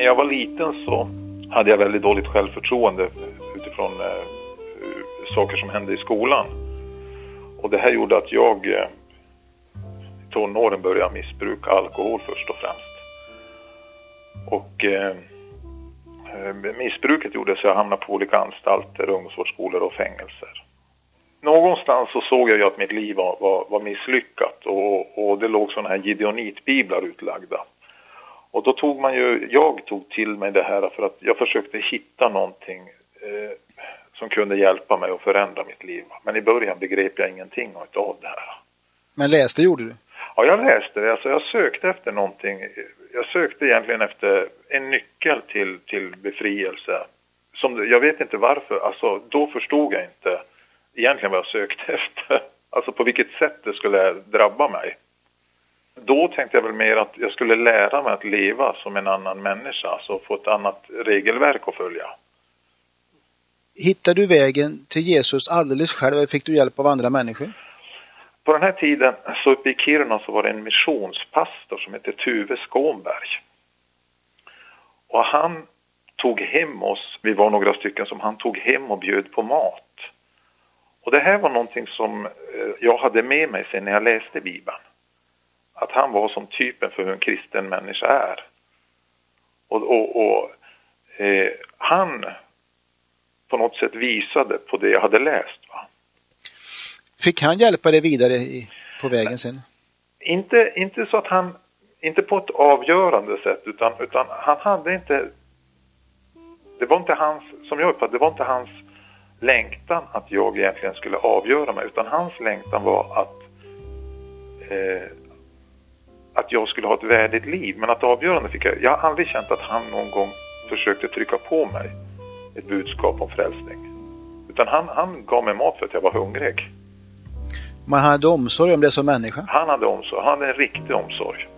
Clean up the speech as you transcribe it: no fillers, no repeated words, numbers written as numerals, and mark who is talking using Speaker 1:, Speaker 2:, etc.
Speaker 1: När jag var liten så hade jag väldigt dåligt självförtroende utifrån saker som hände i skolan. Och det här gjorde att jag i tonåren började missbruka alkohol först och främst. Och missbruket gjorde så jag hamnade på olika anstalter, ungdomsvårdsskolor och fängelser. Någonstans så såg jag ju att mitt liv var misslyckat och det låg sådana här gideonitbiblar utlagda. Och då jag tog till mig det här för att jag försökte hitta någonting som kunde hjälpa mig att förändra mitt liv. Men i början begrep jag ingenting av det här.
Speaker 2: Men läste gjorde du?
Speaker 1: Ja, jag läste det. Alltså, jag sökte efter någonting. Jag sökte egentligen efter en nyckel till befrielse. Jag vet inte varför. Alltså, då förstod jag inte egentligen vad jag sökte efter. Alltså på vilket sätt det skulle drabba mig. Då tänkte jag väl mer att jag skulle lära mig att leva som en annan människa. Alltså få ett annat regelverk att följa.
Speaker 2: Hittade du vägen till Jesus alldeles själv eller fick du hjälp av andra människor?
Speaker 1: På den här tiden så uppe i Kiruna så var det en missionspastor som hette Tuve Skånberg. Och han tog hem oss, vi var några stycken som han tog hem och bjöd på mat. Och det här var någonting som jag hade med mig sen när jag läste Bibeln. Att han var som typen för hur en kristen människa är. Och han på något sätt visade på det jag hade läst. Va?
Speaker 2: Fick han hjälpa dig vidare på vägen sen?
Speaker 1: Inte så att han, inte på ett avgörande sätt utan han hade inte, det var inte hans, som jag uppfattade, det var inte hans längtan att jag egentligen skulle avgöra mig, utan hans längtan var att jag skulle ha ett värdigt liv. Men att avgörande fick jag har aldrig känt att han någon gång försökte trycka på mig ett budskap om frälsning. Utan han gav mig mat för att jag var hungrig.
Speaker 2: Man hade omsorg om det som människa?
Speaker 1: Han hade omsorg, han hade en riktig omsorg.